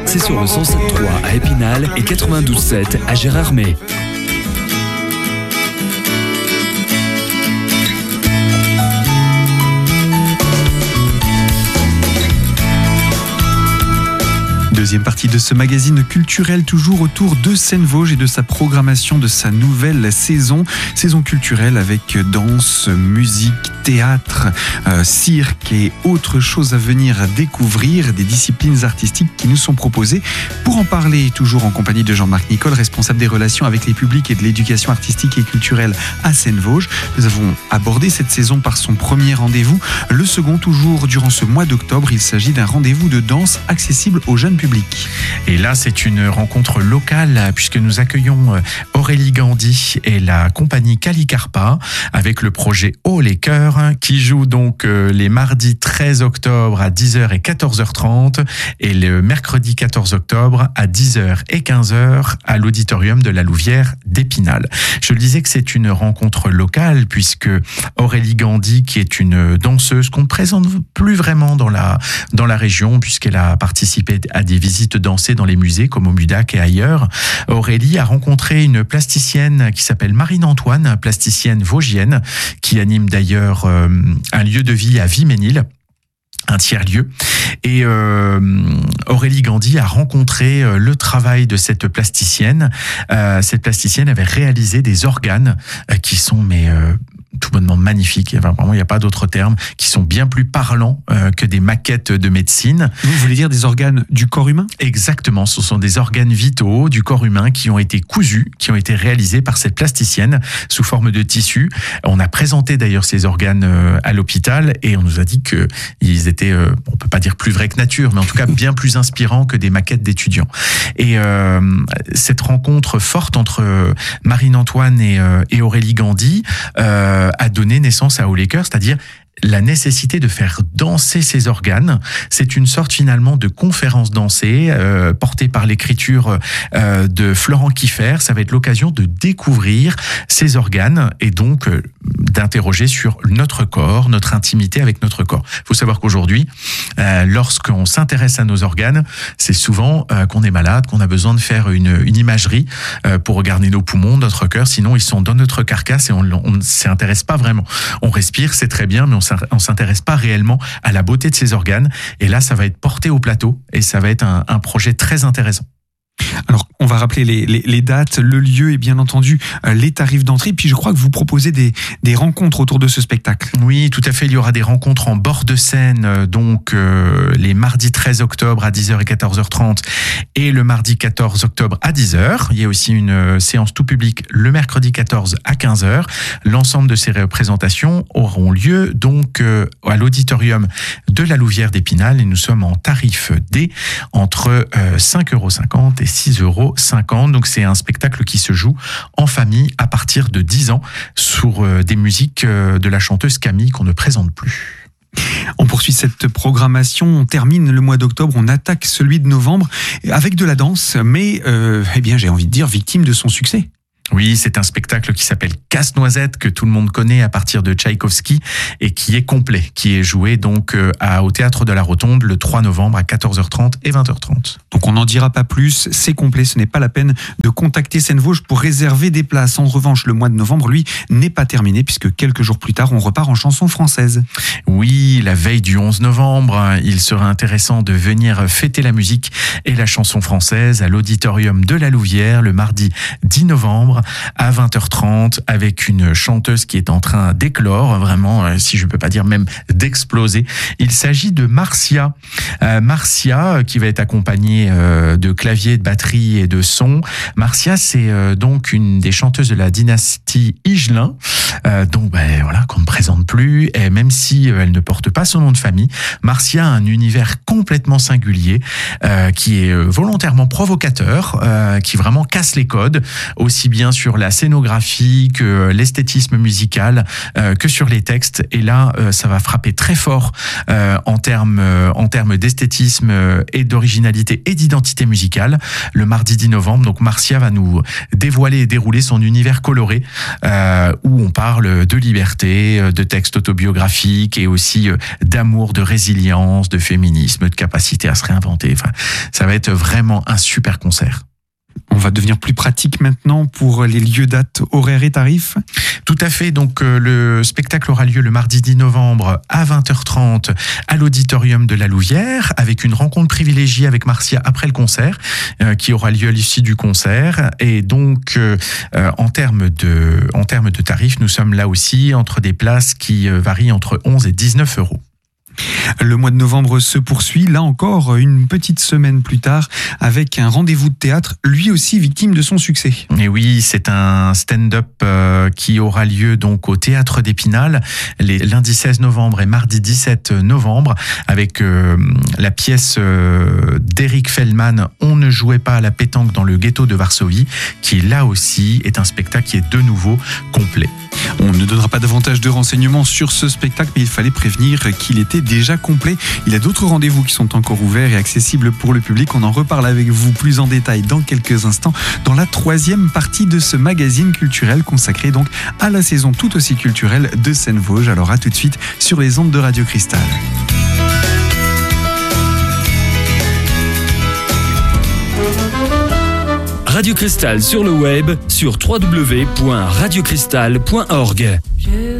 c'est sur le 107.3 à Épinal et 92.7 à Gérardmer. Deuxième partie de ce magazine culturel, toujours autour de Seine-Vosges et de sa programmation de sa nouvelle saison. Saison culturelle avec danse, musique, théâtre, cirque et autres choses à venir découvrir, des disciplines artistiques qui nous sont proposées. Pour en parler, toujours en compagnie de Jean-Marc Nicole, responsable des relations avec les publics et de l'éducation artistique et culturelle à Seine-Vosges. Nous avons abordé cette saison par son premier rendez-vous. Le second, toujours durant ce mois d'octobre, il s'agit d'un rendez-vous de danse accessible aux jeunes publics. Et là, c'est une rencontre locale puisque nous accueillons Aurélie Gandhi et la compagnie Calicarpa avec le projet Haut les Cœurs qui joue donc les mardis 13 octobre à 10h et 14h30 et le mercredi 14 octobre à 10h et 15h à l'auditorium de la Louvière d'Épinal. Je le disais que c'est une rencontre locale puisque Aurélie Gandhi, qui est une danseuse qu'on ne présente plus vraiment dans la région puisqu'elle a participé à des visites dansées dans les musées comme au MUDAC et ailleurs. Aurélie a rencontré une plasticienne qui s'appelle Marine Antoine, plasticienne vosgienne, qui anime d'ailleurs un lieu de vie à Viménil, un tiers-lieu. Et Aurélie Gandhi a rencontré le travail de cette plasticienne. Cette plasticienne avait réalisé des organes qui sont tout bonnement magnifiques, vraiment il n'y a pas d'autre terme, qui sont bien plus parlants que des maquettes de médecine. Vous voulez dire des organes du corps humain ? Exactement, ce sont des organes vitaux du corps humain qui ont été cousus, qui ont été réalisés par cette plasticienne sous forme de tissu. On a présenté d'ailleurs ces organes à l'hôpital et on nous a dit qu'ils étaient, on peut pas dire plus vrais que nature, mais en tout cas bien plus inspirants que des maquettes d'étudiants. Et cette rencontre forte entre Marine Antoine et Aurélie Gandhi a donné naissance à Haut les Cœurs, c'est-à-dire la nécessité de faire danser ces organes. C'est une sorte finalement de conférence dansée portée par l'écriture de Florent Kieffer. Ça va être l'occasion de découvrir ces organes et donc d'interroger sur notre corps, notre intimité avec notre corps. Il faut savoir qu'aujourd'hui, lorsqu'on s'intéresse à nos organes, c'est souvent qu'on est malade, qu'on a besoin de faire une imagerie pour regarder nos poumons, notre cœur, sinon ils sont dans notre carcasse et on ne s'y intéresse pas vraiment. On respire, c'est très bien, mais on s'intéresse pas réellement à la beauté de ces organes. Et là, ça va être porté au plateau et ça va être un projet très intéressant. Alors, on va rappeler les dates, le lieu et bien entendu les tarifs d'entrée. Puis je crois que vous proposez des rencontres autour de ce spectacle. Oui, tout à fait. Il y aura des rencontres en bord de Seine, donc les mardis 13 octobre à 10h et 14h30 et le mardi 14 octobre à 10h. Il y a aussi une séance tout public le mercredi 14 à 15h. L'ensemble de ces représentations auront lieu donc à l'auditorium de la Louvière d'Épinal et nous sommes en tarif D entre 5,50 € et 6,50 €. Donc c'est un spectacle qui se joue en famille à partir de 10 ans sur des musiques de la chanteuse Camille qu'on ne présente plus. On poursuit cette programmation, on termine le mois d'octobre, on attaque celui de novembre avec de la danse, mais j'ai envie de dire victime de son succès. Oui, c'est un spectacle qui s'appelle Casse-Noisette, que tout le monde connaît à partir de Tchaïkovski et qui est complet, qui est joué donc au Théâtre de la Rotonde le 3 novembre à 14h30 et 20h30. Donc on n'en dira pas plus, c'est complet, ce n'est pas la peine de contacter Seine-Vosges pour réserver des places. En revanche, le mois de novembre, lui, n'est pas terminé puisque quelques jours plus tard, on repart en chanson française. Oui, la veille du 11 novembre, il sera intéressant de venir fêter la musique et la chanson française à l'auditorium de la Louvière le mardi 10 novembre à 20h30 avec une chanteuse qui est en train d'éclore, vraiment, si je peux pas dire même d'exploser. Il s'agit de Marcia. Marcia qui va être accompagnée de clavier, de batterie et de son. Marcia, c'est donc une des chanteuses de la dynastie Higelin, donc qu'on ne présente plus, et même si elle ne porte pas son nom de famille, Marcia a un univers complètement singulier, qui est volontairement provocateur, qui vraiment casse les codes, aussi bien bien sur la scénographie que l'esthétisme musical, que sur les textes. Et là, ça va frapper très fort en termes d'esthétisme et d'originalité et d'identité musicale. Le mardi 10 novembre, donc Marcia va nous dévoiler et dérouler son univers coloré, où on parle de liberté, de textes autobiographiques et aussi d'amour, de résilience, de féminisme, de capacité à se réinventer. Enfin, ça va être vraiment un super concert. On va devenir plus pratique maintenant pour les lieux, dates, horaires et tarifs. Tout à fait. Donc, le spectacle aura lieu le mardi 10 novembre à 20h30 à l'auditorium de la Louvière, avec une rencontre privilégiée avec Marcia après le concert, qui aura lieu à l'issue du concert. Et donc, en termes de tarifs, nous sommes là aussi entre des places qui varient entre 11 et 19 euros. Le mois de novembre se poursuit, là encore, une petite semaine plus tard, avec un rendez-vous de théâtre, lui aussi victime de son succès. Et oui, c'est un stand-up qui aura lieu donc au Théâtre d'Épinal, les lundi 16 novembre et mardi 17 novembre, avec la pièce d'Eric Feldman, On ne jouait pas à la pétanque dans le ghetto de Varsovie, qui là aussi est un spectacle qui est de nouveau complet. On ne donnera pas davantage de renseignements sur ce spectacle, mais il fallait prévenir qu'il était déjà complet. Il y a d'autres rendez-vous qui sont encore ouverts et accessibles pour le public. On en reparle avec vous plus en détail dans quelques instants, dans la 3e partie de ce magazine culturel consacré donc à la saison tout aussi culturelle de Seine-Vosges. Alors à tout de suite sur les ondes de Radio Cristal. Radio Cristal sur le web, sur www.radiocristal.org.